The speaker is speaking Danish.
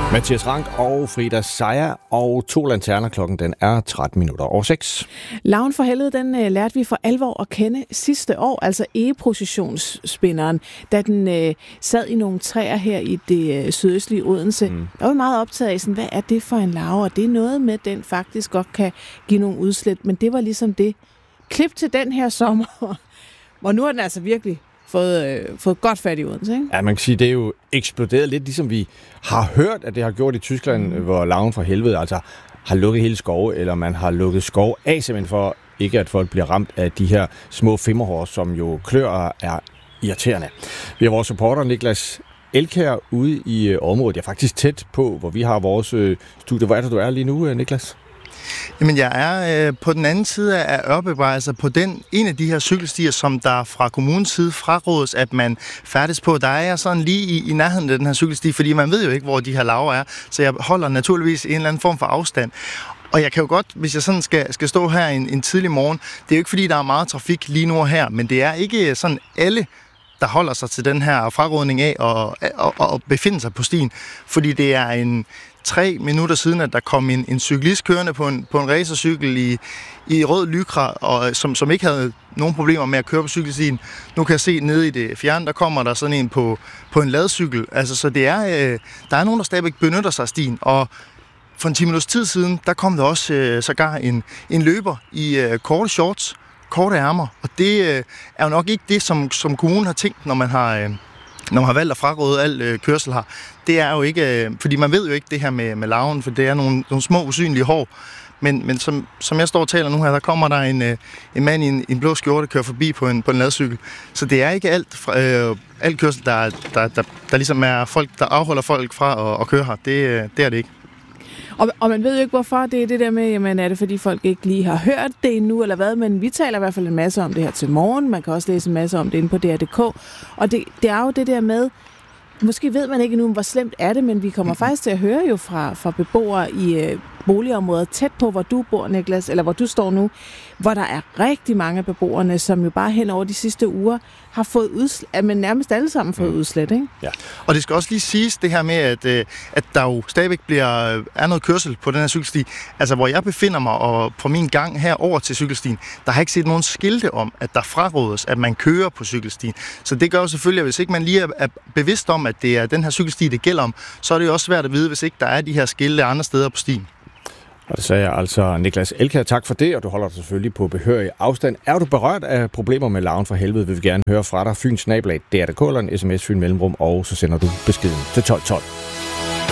Mathias Rank og Frida Sejer og 2 lanterner. Klokken den er 13:13. Larven for helvede, den lærte vi for alvor at kende sidste år, altså egeprocessionsspinderen, da den sad i nogle træer her i det sydøstlige Odense. Der var meget optaget af, sådan, hvad er det for en larve, og det er noget med, den faktisk godt kan give nogle udslæt, men det var ligesom det. Klip til den her sommer, hvor nu er den altså virkelig fået godt fat i Odense, ikke? Ja, man kan sige, det er jo eksploderet lidt, ligesom vi har hørt, at det har gjort i Tyskland, hvor larven for helvede altså har lukket hele skove, eller man har lukket skov af, simpelthen for ikke, at folk bliver ramt af de her små femmerhår, som jo klør er irriterende. Vi har vores reporter Niklas Elkjær ude i området. Jeg er faktisk tæt på, hvor vi har vores studie. Hvor er det, du er lige nu, Niklas? Jamen, jeg er på den anden side af Ørbyvej, altså på en af de her cykelstier, som der fra kommunens side frarådes, at man færdes på. Der er jeg sådan lige i nærheden af den her cykelsti, fordi man ved jo ikke, hvor de her larver er, så jeg holder naturligvis en eller anden form for afstand. Og jeg kan jo godt, hvis jeg sådan skal stå her en tidlig morgen, det er jo ikke fordi, der er meget trafik lige nu og her, men det er ikke sådan alle, der holder sig til den her frarådning af og befinde sig på stien, fordi det er 3 minutter siden, at der kom en cyklist kørende på en racercykel i rød Lycra, og som ikke havde nogen problemer med at køre på cykelstien. Nu kan jeg se nede i det fjerne, der kommer der sådan en på en ladcykel. Altså, så det er, der er nogen, der stadigvæk benytter sig af stien, og for en 10 minutters tid siden, der kom der også sågar en løber i korte shorts, korte ærmer, og det er jo nok ikke det, som kommunen har tænkt, når man har valgt at fraråde al kørsel her. Det er jo ikke, fordi man ved jo ikke det her med larven, for det er nogle små usynlige hår. Men som jeg står og taler nu her, der kommer der en mand i en blå skjorte, kører forbi på en ladcykel. Så det er ikke alt kørsel, der ligesom er folk, der afholder folk fra at køre her. Det er det ikke. Og man ved jo ikke, hvorfor det er det der med, jamen er det fordi folk ikke lige har hørt det endnu, eller hvad, men vi taler i hvert fald en masse om det her til morgen. Man kan også læse en masse om det inde på DR.dk. Og det er jo det der med, måske ved man ikke endnu, hvor slemt er det, men vi kommer faktisk til at høre jo fra beboere i boligområder tæt på, hvor du bor, Niklas, eller hvor du står nu, hvor der er rigtig mange af beboerne, som jo bare hen over de sidste uger har fået udslæt, men nærmest alle sammen fået udslæt, ikke? Ja. Og det skal også lige siges det her med, at der jo stadigvæk er noget kørsel på den her cykelsti. Altså, hvor jeg befinder mig, og på min gang her over til cykelstien, der har ikke set nogen skilte om, at der frarådes, at man kører på cykelstien. Så det gør jo selvfølgelig, at hvis ikke man lige er bevidst om, at det er den her cykelsti, det gælder om, så er det jo også svært at vide, hvis ikke der er de her skilte andre steder på stien. Og det sagde jeg altså Niklas Elkjær. Tak for det, og du holder dig selvfølgelig på behørig afstand. Er du berørt af problemer med larven for helvede, vil vi gerne høre fra dig. Fyns @DR.dk eller en sms Fyn mellemrum, og så sender du beskeden til 1212.